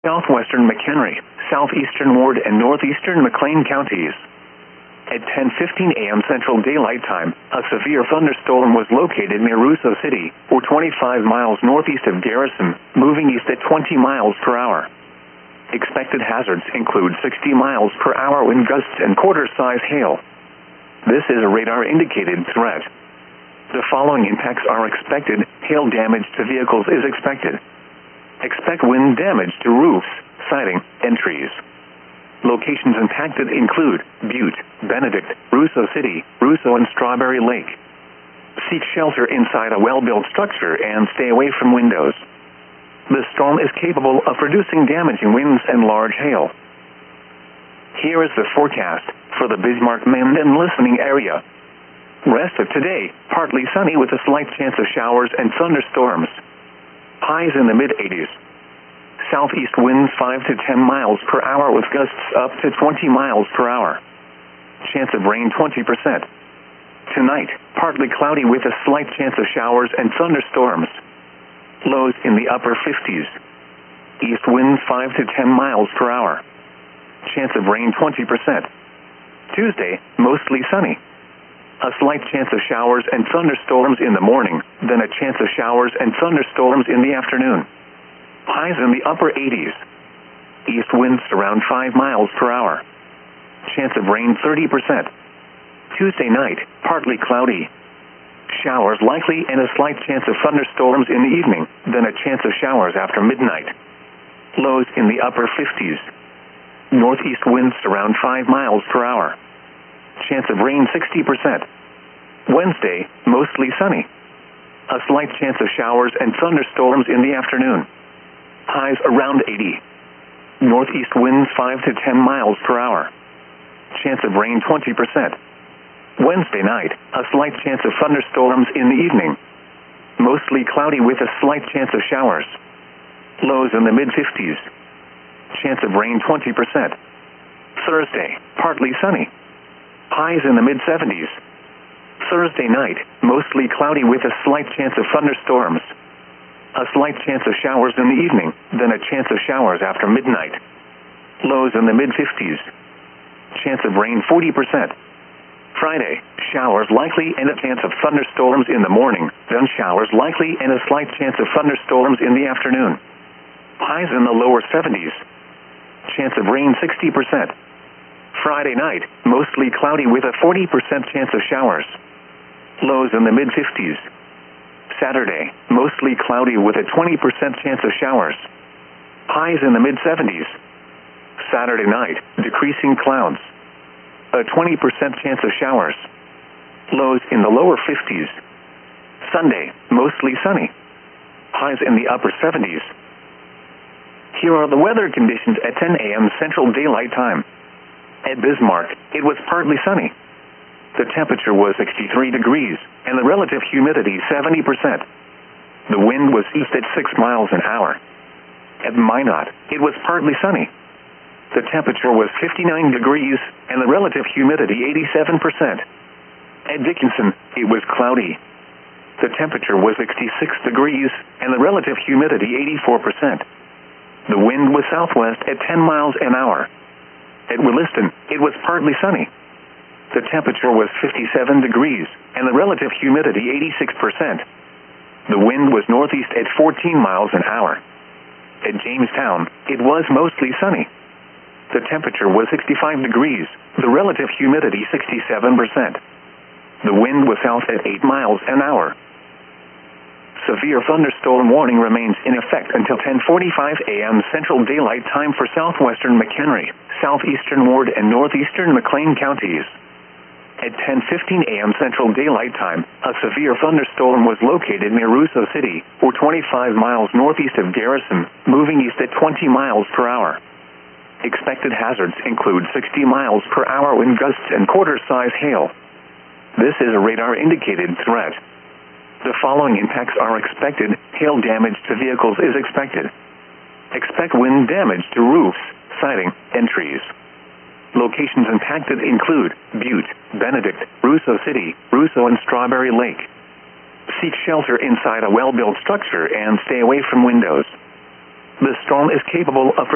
southwestern McHenry, southeastern Ward, and northeastern McLean counties. At 10:15 a.m. Central Daylight Time, a severe thunderstorm was located near Russo City, or 25 miles northeast of Garrison, moving east at 20 miles per hour. Expected hazards include 60 miles per hour wind gusts and quarter-size hail. This is a radar-indicated threat. The following impacts are expected. Hail damage to vehicles is expected. Expect wind damage to roofs, siding, and trees. Locations impacted include Butte, Benedict, Russo City, Russo, and Strawberry Lake. Seek shelter inside a well-built structure and stay away from windows. The storm is capable of producing damaging winds and large hail. Here is the forecast for the Bismarck-Minden and listening area. Rest of today, partly sunny with a slight chance of showers and thunderstorms. Highs in the mid-80s. Southeast winds 5 to 10 miles per hour with gusts up to 20 miles per hour. Chance of rain 20%. Tonight, partly cloudy with a slight chance of showers and thunderstorms. Lows in the upper 50s. East winds 5 to 10 miles per hour. Chance of rain 20%. Tuesday, mostly sunny. A slight chance of showers and thunderstorms in the morning, then a chance of showers and thunderstorms in the afternoon. Highs in the upper 80s. East winds around 5 miles per hour. Chance of rain 30%. Tuesday night, partly cloudy. Showers likely and a slight chance of thunderstorms in the evening, then a chance of showers after midnight. Lows in the upper 50s. Northeast winds around 5 miles per hour. Chance of rain 60%. Wednesday, mostly sunny. A slight chance of showers and thunderstorms in the afternoon. Highs around 80. Northeast winds 5 to 10 miles per hour. Chance of rain 20%. Wednesday night, a slight chance of thunderstorms in the evening. Mostly cloudy with a slight chance of showers. Lows in the mid-50s. Chance of rain 20%. Thursday, partly sunny. Highs in the mid-70s. Thursday night, mostly cloudy with a slight chance of thunderstorms. A slight chance of showers in the evening, then a chance of showers after midnight. Lows in the mid-50s. Chance of rain 40%. Friday, showers likely and a chance of thunderstorms in the morning, then showers likely and a slight chance of thunderstorms in the afternoon. Highs in the lower 70s. Chance of rain 60%. Friday night, mostly cloudy with a 40% chance of showers. Lows in the mid-50s. Saturday, mostly cloudy with a 20% chance of showers. Highs in the mid-70s. Saturday night, decreasing clouds. A 20% chance of showers. Lows in the lower 50s. Sunday, mostly sunny. Highs in the upper 70s. Here are the weather conditions at 10 a.m. Central Daylight Time. At Bismarck, it was partly sunny. The temperature was 63 degrees, and the relative humidity 70%. The wind was east at 6 miles an hour. At Minot, it was partly sunny. The temperature was 59 degrees, and the relative humidity 87%. At Dickinson, it was cloudy. The temperature was 66 degrees, and the relative humidity 84%. The wind was southwest at 10 miles an hour. At Williston, it was partly sunny. The temperature was 57 degrees, and the relative humidity 86%. The wind was northeast at 14 miles an hour. At Jamestown, it was mostly sunny. The temperature was 65 degrees, the relative humidity 67%. The wind was south at 8 miles an hour. Severe thunderstorm warning remains in effect until 10:45 a.m. Central Daylight Time for southwestern McHenry, southeastern Ward, and northeastern McLean counties. At 10:15 a.m. Central Daylight Time, a severe thunderstorm was located near Russo City, or 25 miles northeast of Garrison, moving east at 20 miles per hour. Expected hazards include 60 miles per hour wind gusts and quarter-size hail. This is a radar-indicated threat. The following impacts are expected. Hail damage to vehicles is expected. Expect wind damage to roofs, siding, and trees. Locations impacted include Butte, Benedict, Russo City, Russo, and Strawberry Lake. Seek shelter inside a well-built structure and stay away from windows. The storm is capable of